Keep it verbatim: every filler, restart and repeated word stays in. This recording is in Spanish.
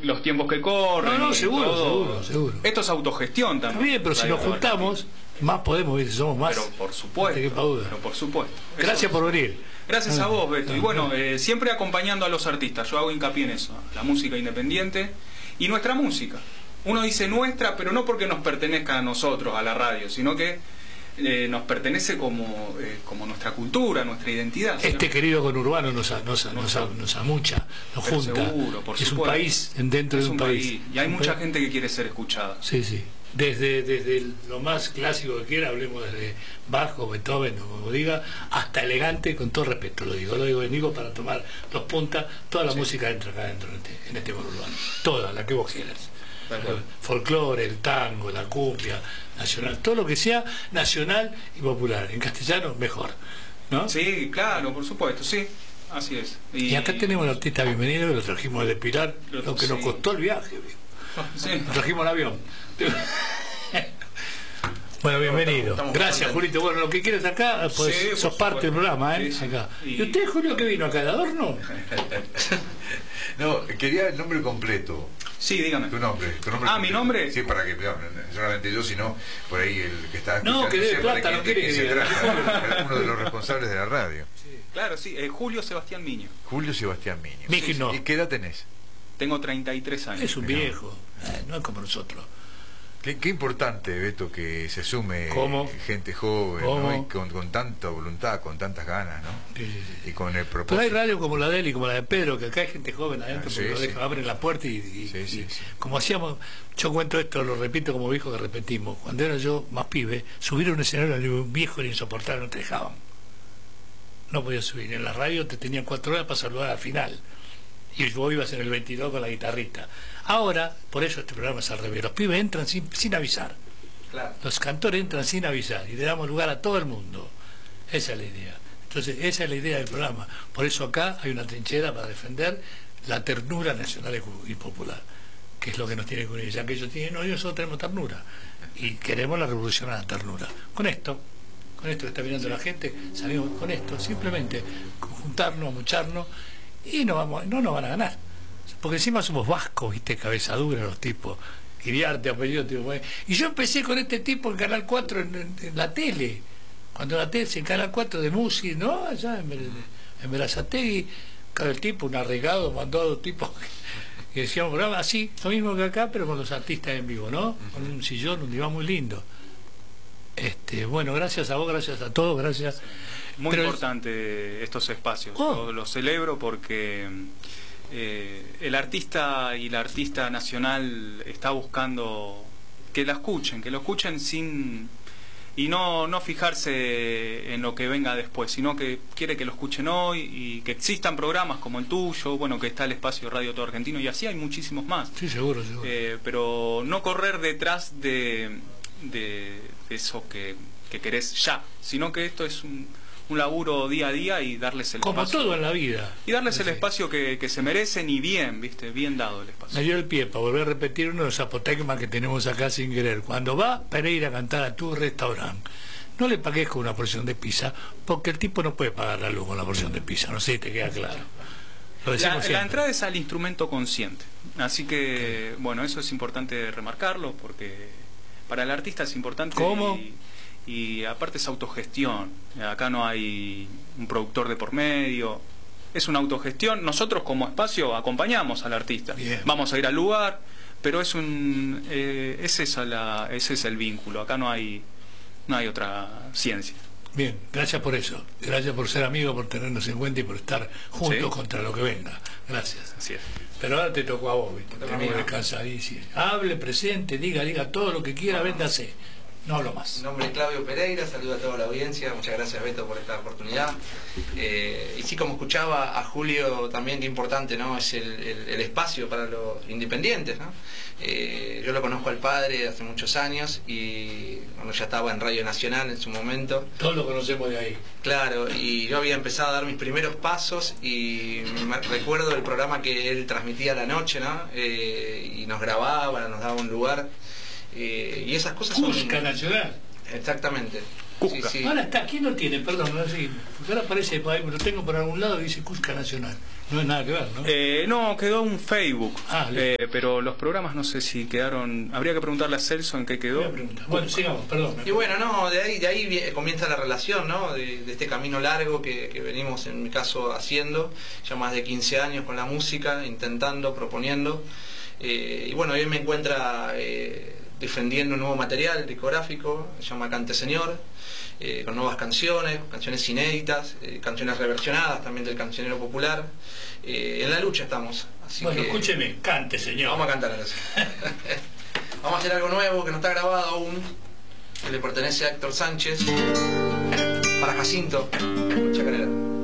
los tiempos que corren. No, no, seguro, todo. seguro, seguro. Esto es autogestión también. Está bien, pero si nos juntamos, más podemos ir, somos más. Pero por supuesto. Pero por supuesto. Gracias eso, por venir. Gracias a vos, Beto. Y bueno, eh, siempre acompañando a los artistas. Yo hago hincapié en eso. La música independiente y nuestra música. Uno dice nuestra, pero no porque nos pertenezca a nosotros, a la radio, sino que eh, nos pertenece como, eh, como nuestra cultura, nuestra identidad. Este ¿no? querido conurbano nos, nos, nos, nos, nos amucha, nos pero junta. Seguro, por es supuesto. un país dentro es de un, un país. país. Y hay mucha gente que quiere ser escuchada. Sí, sí. Desde, desde lo más clásico que quiera, hablemos desde Bajo, Beethoven, o como diga, hasta elegante, con todo respeto lo digo, lo digo, digo para tomar dos puntas, toda la sí. música entra acá dentro en este, en este conurbano, toda, la que vos quieras. El folclore, el tango, la cumbia nacional, todo lo que sea nacional y popular, en castellano mejor, ¿no? Sí, claro, por supuesto, sí, así es. Y, y acá tenemos al artista bienvenido, que lo trajimos de Pilar, lo, lo que sí. nos costó el viaje, sí. Nos trajimos el avión. Bueno, bienvenido. Estamos, estamos Gracias, Julito. Bueno, lo que quieres acá, pues sí, sos parte del programa, ¿eh? Sí, sí. Acá. Y... ¿Y usted, Julio, qué vino acá de adorno? No, quería el nombre completo. Sí, dígame. Tu nombre. Tu nombre ah, completo. ¿Mi nombre? Sí, para que, no, solamente yo, sino por ahí el que está no, que debe plata, no quiere que se trata, uno de los responsables de la radio. Sí. Claro, sí, eh, Julio Sebastián Miño. Julio Sebastián Miño. Sí, no. ¿Y qué edad tenés? Tengo treinta y tres años. Es un viejo, eh, no es como nosotros. Qué, qué importante, Beto, que se sume ¿Cómo? gente joven, ¿Cómo? ¿no? Y con, con tanta voluntad, con tantas ganas, ¿no? Sí, sí, sí. Y con el propósito. Pero hay radios como la de él y como la de Pedro, que acá hay gente joven adentro, Ah, porque sí, lo sí. dejan, abren la puerta y, y, sí, sí, y sí. como hacíamos, yo cuento esto, lo repito como viejo que repetimos, cuando era yo más pibe, subir a un escenario de un viejo era insoportable, no te dejaban. No podías subir. En la radio te tenían cuatro horas para saludar al final. Y vos ibas en el veintidós con la guitarrita. Ahora, por eso este programa es al revés, los pibes entran sin, sin avisar. Claro. Los cantores entran sin avisar y le damos lugar a todo el mundo. Esa es la idea. Entonces, esa es la idea del programa. Por eso acá hay una trinchera para defender la ternura nacional y popular, que es lo que nos tiene que unir. Ya que ellos tienen odio, nosotros tenemos ternura. Y queremos la revolución a la ternura. Con esto, con esto que está mirando la gente, salimos con esto, simplemente juntarnos, mucharnos, y no, vamos, no nos van a ganar. Porque encima somos vascos, viste, cabeza dura los tipos. Iriarte, apellido, tipo, y yo empecé con este tipo en Canal cuatro en, en, en la tele, cuando la tele en Canal cuatro de música, ¿no? Allá en, en Berazategui, cada el tipo, un arregado, mandó a dos tipos que decíamos programa así, lo mismo que acá, pero con los artistas en vivo, ¿no? Con un sillón, un diván muy lindo. Este, bueno, gracias a vos, gracias a todos, gracias. Muy pero importante estos espacios, oh. lo, lo celebro porque eh, el artista y la artista nacional está buscando que la escuchen, que lo escuchen sin y no, no fijarse en lo que venga después, sino que quiere que lo escuchen hoy y que existan programas como el tuyo, bueno, que está el espacio Radio Todo Argentino y así hay muchísimos más. Sí, seguro, seguro. Eh, pero no correr detrás de, de, de eso que, que querés ya, sino que esto es un un laburo día a día y darles el como espacio. Como todo en la vida. Y darles sí. el espacio que, que se merecen y bien, ¿viste? Bien dado el espacio. Me dio el pie para volver a repetir uno de los apotegmas que tenemos acá sin querer. Cuando va Pereira a cantar a tu restaurante, no le pagues con una porción de pizza, porque el tipo no puede pagar la luz con la porción de pizza, no sé si te queda claro. Lo decimos la, la entrada es al instrumento consciente. Así que, bueno, eso es importante remarcarlo, porque para el artista es importante. ¿Cómo? Y, y aparte es autogestión, acá no hay un productor de por medio, es una autogestión. Nosotros como espacio acompañamos al artista. Bien. Vamos a ir al lugar, pero es un eh, es esa la, ese es el vínculo, acá no hay no hay otra ciencia. Bien, gracias por eso, gracias por ser amigo, por tenernos en cuenta y por estar juntos, ¿sí?, contra lo que venga. Gracias. Así es. Pero ahora te tocó a vos, ¿viste? Tenemos que descansar ahí, sí. Hable, presente, diga, diga todo lo que quiera, véndase. No hablo más. Mi nombre es Claudio Pereira, saludo a toda la audiencia, muchas gracias, Beto, por esta oportunidad. Eh, y sí, como escuchaba a Julio también, qué importante, ¿no?, es el, el, el espacio para los independientes, ¿no? Eh, yo lo conozco al padre hace muchos años y bueno, ya estaba en Radio Nacional en su momento. Todos lo conocemos de ahí. Claro, y yo había empezado a dar mis primeros pasos y me recuerdo el programa que él transmitía a la noche, ¿no? Eh, y nos grababa, nos daba un lugar. Eh, y esas cosas son... Música nacional. Exactamente. Cusca. Sí, sí. Ahora está, ¿quién lo tiene? Perdón, no sé, porque ahora aparece, por ahí, lo tengo por algún lado y dice Cusca Nacional. No es nada que ver, ¿no? Eh, no, quedó un Facebook, Ah, eh, pero los programas no sé si quedaron... Habría que preguntarle a Celso en qué quedó. Voy a preguntar. Bueno, sigamos, perdón. Y bueno, no, de ahí, de ahí vie- comienza la relación, ¿no? De, de este camino largo que, que venimos, en mi caso, haciendo, ya más de quince años con la música, intentando, proponiendo. Eh, y bueno, hoy me encuentra eh, defendiendo un nuevo material discográfico, se llama Cante Señor, eh, con nuevas canciones, canciones inéditas, eh, canciones reversionadas también del cancionero popular. Eh, en la lucha estamos. Así Bueno, que escúcheme, cante, señor. vamos a cantar ahora sí. Vamos a hacer algo nuevo que no está grabado aún, que le pertenece a Héctor Sánchez, para Jacinto, Chacarera.